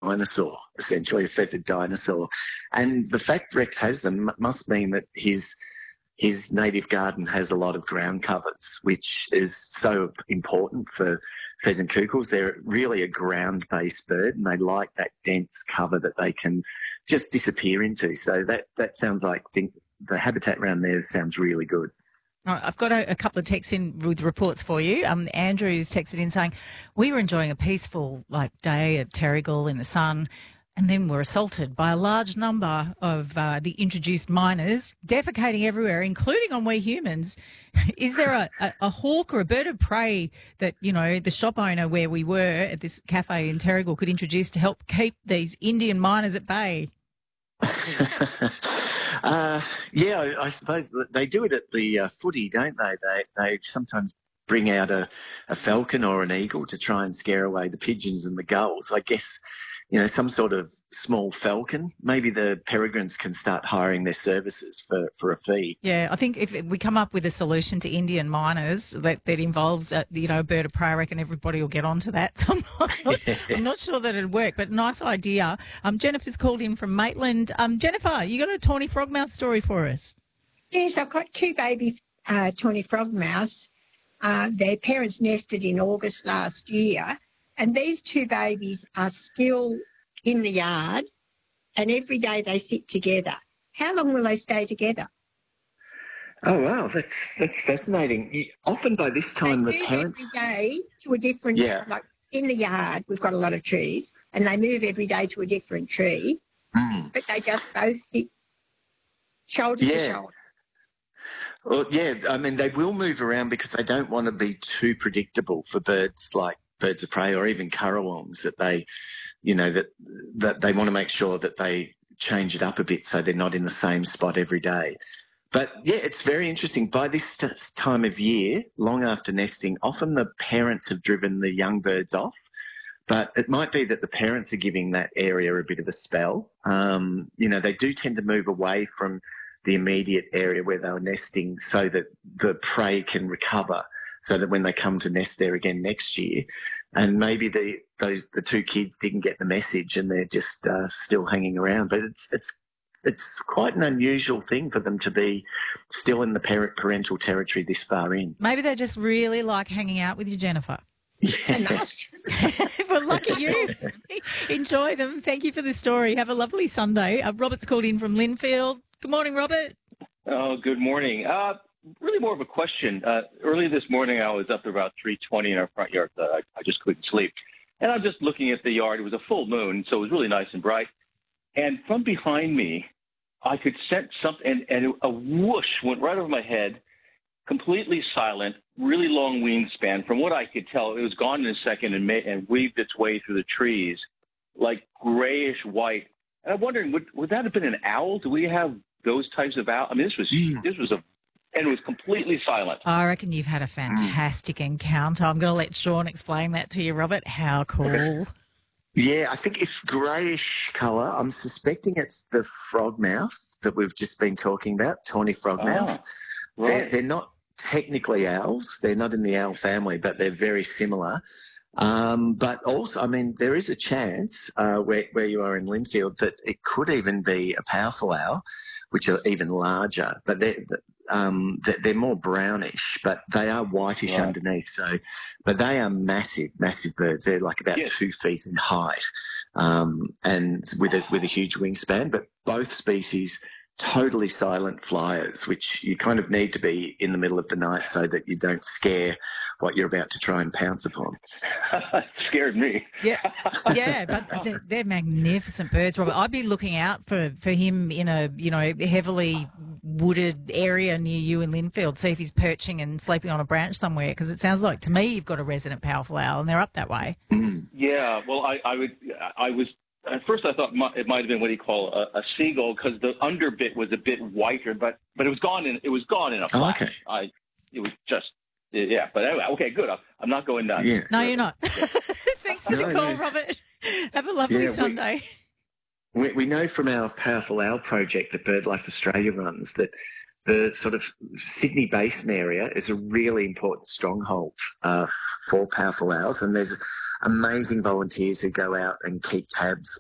dinosaur, essentially a feathered dinosaur. And the fact Rex has them must mean that his native garden has a lot of ground covers, which is so important for pheasant kukals. They're really a ground-based bird, and they like that dense cover that they can just disappear into. So that sounds like the habitat around there sounds really good. All right, I've got a couple of texts in with reports for you. Andrew's texted in saying, we were enjoying a peaceful day at Terrigal in the sun, and then were assaulted by a large number of the introduced miners, defecating everywhere, including on we humans. Is there a hawk or a bird of prey that, the shop owner where we were at this cafe in Terrigal could introduce to help keep these Indian miners at bay? Yeah, I suppose they do it at the footy, don't they? They sometimes bring out a falcon or an eagle to try and scare away the pigeons and the gulls. I guess, some sort of small falcon. Maybe the peregrines can start hiring their services for a fee. Yeah, I think if we come up with a solution to Indian miners that involves, a bird of prey, I reckon everybody will get onto that. I'm not sure that it'd work, but nice idea. Jennifer's called in from Maitland. Jennifer, you got a tawny frogmouth story for us? Yes, I've got two baby tawny frogmouths. Their parents nested in August last year. And these two babies are still in the yard, and every day they sit together. How long will they stay together? Oh, wow, that's fascinating. Often by this time they the move parents... every day to a different... Like in the yard, we've got a lot of trees, and they move every day to a different tree, but they just both sit shoulder to shoulder. Well, yeah, I mean, they will move around because they don't want to be too predictable for birds like birds of prey or even currawongs, that they, that they want to make sure that they change it up a bit so they're not in the same spot every day. But, yeah, it's very interesting. By this time of year, long after nesting, often the parents have driven the young birds off, but it might be that the parents are giving that area a bit of a spell. They do tend to move away from the immediate area where they were nesting so that the prey can recover, so that when they come to nest there again next year, and maybe the two kids didn't get the message and they're just still hanging around. But it's quite an unusual thing for them to be still in the parental territory this far in. Maybe they just really like hanging out with you, Jennifer. Yeah. Well, lucky you. Enjoy them. Thank you for the story. Have a lovely Sunday. Robert's called in from Linfield. Good morning, Robert. Oh, good morning. Really more of a question. Early this morning, I was up at about 3:20 in our front yard. I just couldn't sleep. And I'm just looking at the yard. It was a full moon, so it was really nice and bright. And from behind me, I could sense something, and a whoosh went right over my head, completely silent, really long wingspan. From what I could tell, it was gone in a second and weaved its way through the trees, like grayish white. And I'm wondering, would that have been an owl? Do we have those types of owls? I mean, and it was completely silent. I reckon you've had a fantastic encounter. I'm going to let Sean explain that to you, Robert. How cool. Yeah, I think it's greyish colour. I'm suspecting it's the frogmouth that we've just been talking about, tawny frogmouth. Right. They're not technically owls. They're not in the owl family, but they're very similar. But also, I mean, there is a chance where you are in Linfield that it could even be a powerful owl, which are even larger. But they're more brownish, but they are whitish underneath. So, but they are massive, massive birds. They're like about 2 feet in height, and with a huge wingspan. But both species totally silent flyers, which you kind of need to be in the middle of the night so that you don't scare what you're about to try and pounce upon. Scared me. Yeah, but they're magnificent birds, Robert. I'd be looking out for him in a heavily wooded area near you in Linfield. See if he's perching and sleeping on a branch somewhere, because it sounds like to me you've got a resident powerful owl, and they're up that way. Yeah, well, I was. At first, I thought it might have been what you call a seagull, because the underbit was a bit whiter, but it was gone in a flash. Oh, okay. It was just. Yeah, but anyway, okay, good. I'm not going nuts. Yeah. No, you're not. Thanks for the call, Robert. Have a lovely Sunday. We know from our Powerful Owl project that BirdLife Australia runs that the sort of Sydney Basin area is a really important stronghold for powerful owls, and there's amazing volunteers who go out and keep tabs